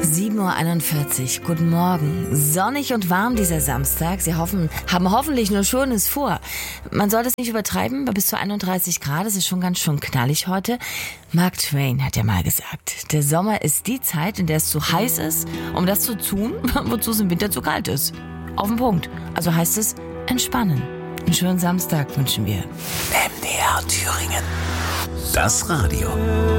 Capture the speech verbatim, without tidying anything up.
sieben Uhr einundvierzig. Guten Morgen. Sonnig und warm dieser Samstag. Sie hoffen, haben hoffentlich nur Schönes vor. Man sollte es nicht übertreiben, bei bis zu einunddreißig Grad. Es ist schon ganz schön knallig heute. Mark Twain hat ja mal gesagt, der Sommer ist die Zeit, in der es zu heiß ist, um das zu tun, wozu es im Winter zu kalt ist. Auf den Punkt. Also heißt es, entspannen. Einen schönen Samstag wünschen wir. M D R Thüringen. Das Radio.